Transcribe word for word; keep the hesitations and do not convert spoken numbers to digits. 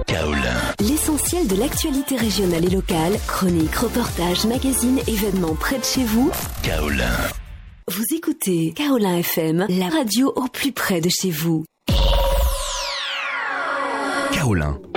Kaolin. L'essentiel de l'actualité régionale et locale, chroniques, reportages, magazines, événements près de chez vous. Kaolin. Vous écoutez Kaolin F M, la radio au plus près de chez vous. Kaolin,